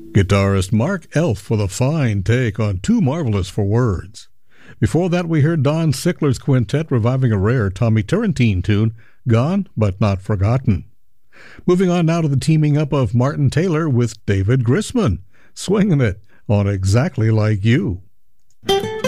Guitarist Mark Elf with a fine take on Too Marvelous for Words. Before that, we heard Don Sickler's quintet reviving a rare Tommy Turrentine tune, Gone But Not Forgotten. Moving on now to the teaming up of Martin Taylor with David Grisman, swinging it on Exactly Like You.